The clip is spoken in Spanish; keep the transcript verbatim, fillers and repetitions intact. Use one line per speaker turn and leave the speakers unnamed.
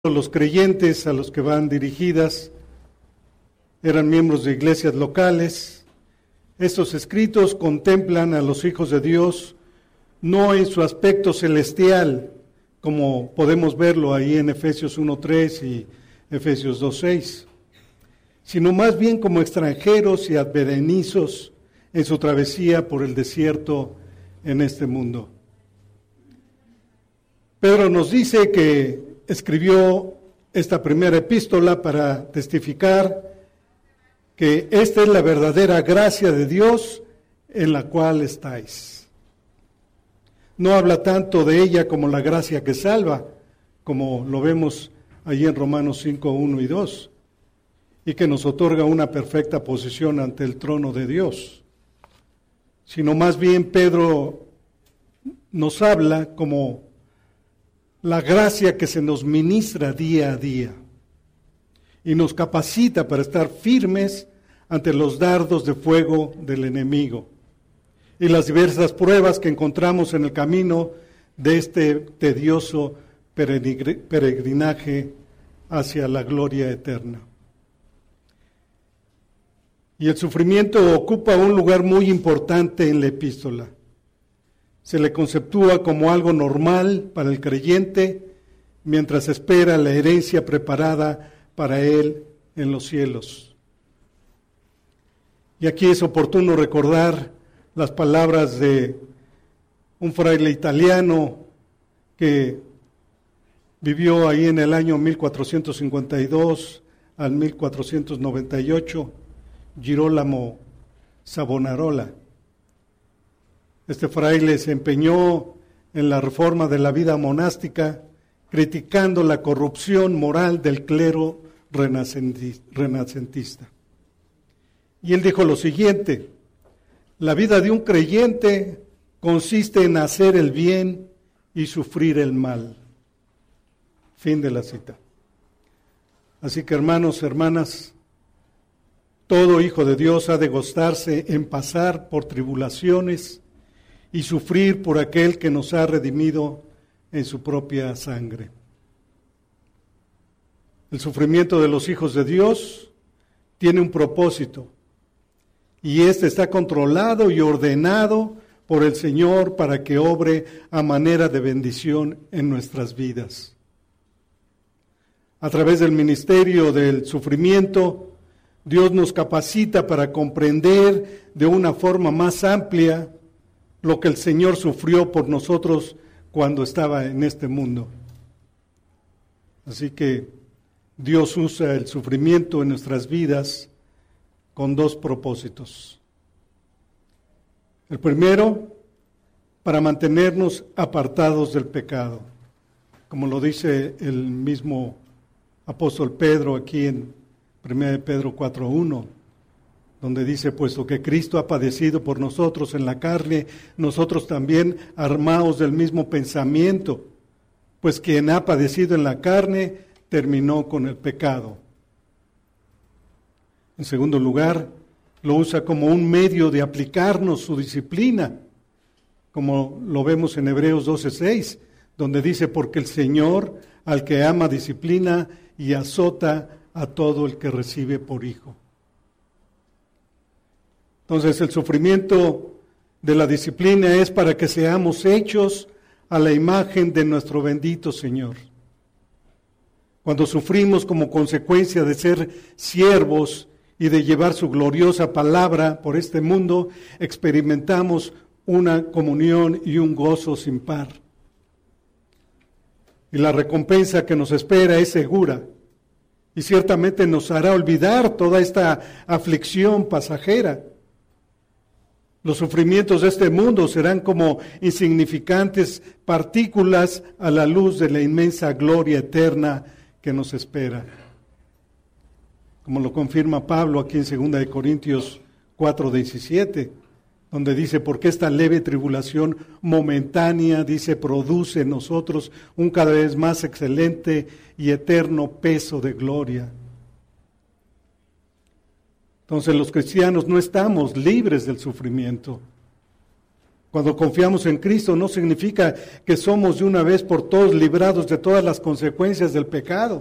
Los creyentes a los que van dirigidas eran miembros de iglesias locales. Estos escritos contemplan a los hijos de Dios no en su aspecto celestial, como podemos verlo ahí en Efesios uno tres y Efesios dos seis, sino más bien como extranjeros y advenedizos en su travesía por el desierto en este mundo. Pedro nos dice que escribió esta primera epístola para testificar que esta es la verdadera gracia de Dios en la cual estáis. No habla tanto de ella como la gracia que salva, como lo vemos allí en Romanos cinco, uno y dos, y que nos otorga una perfecta posición ante el trono de Dios, sino más bien Pedro nos habla como la gracia que se nos ministra día a día y nos capacita para estar firmes ante los dardos de fuego del enemigo y las diversas pruebas que encontramos en el camino de este tedioso peregrinaje hacia la gloria eterna. Y el sufrimiento ocupa un lugar muy importante en la epístola. Se le conceptúa como algo normal para el creyente mientras espera la herencia preparada para él en los cielos. Y aquí es oportuno recordar las palabras de un fraile italiano que vivió ahí en el año mil cuatrocientos cincuenta y dos al mil cuatrocientos noventa y ocho, Girolamo Savonarola. Este fraile se empeñó en la reforma de la vida monástica, criticando la corrupción moral del clero renacentista. Y él dijo lo siguiente: la vida de un creyente consiste en hacer el bien y sufrir el mal. Fin de la cita. Así que, hermanos, hermanas, todo hijo de Dios ha de gozarse en pasar por tribulaciones y sufrir por aquel que nos ha redimido en su propia sangre. El sufrimiento de los hijos de Dios tiene un propósito, y este está controlado y ordenado por el Señor para que obre a manera de bendición en nuestras vidas. A través del ministerio del sufrimiento, Dios nos capacita para comprender de una forma más amplia lo que el Señor sufrió por nosotros cuando estaba en este mundo. Así que Dios usa el sufrimiento en nuestras vidas con dos propósitos. El primero, para mantenernos apartados del pecado, como lo dice el mismo apóstol Pedro aquí en primera de Pedro cuatro uno, donde dice: puesto que Cristo ha padecido por nosotros en la carne, nosotros también armaos del mismo pensamiento, pues quien ha padecido en la carne terminó con el pecado. En segundo lugar, lo usa como un medio de aplicarnos su disciplina, como lo vemos en Hebreos doce seis, donde dice: porque el Señor al que ama disciplina y azota a todo el que recibe por hijo. Entonces, el sufrimiento de la disciplina es para que seamos hechos a la imagen de nuestro bendito Señor. Cuando sufrimos como consecuencia de ser siervos y de llevar su gloriosa palabra por este mundo, experimentamos una comunión y un gozo sin par. Y la recompensa que nos espera es segura, y ciertamente nos hará olvidar toda esta aflicción pasajera. Los sufrimientos de este mundo serán como insignificantes partículas a la luz de la inmensa gloria eterna que nos espera. Como lo confirma Pablo aquí en segunda de Corintios cuatro diecisiete, donde dice: porque esta leve tribulación momentánea, dice, produce en nosotros un cada vez más excelente y eterno peso de gloria. Entonces los cristianos no estamos libres del sufrimiento. Cuando confiamos en Cristo no significa que somos de una vez por todos librados de todas las consecuencias del pecado.